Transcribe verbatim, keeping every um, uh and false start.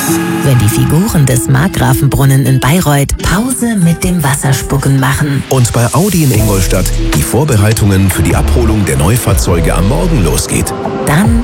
Wenn die Figuren des Markgrafenbrunnen in Bayreuth Pause mit dem Wasserspucken machen. Und bei Audi in Ingolstadt die Vorbereitungen für die Abholung der Neufahrzeuge am Morgen losgeht. Dann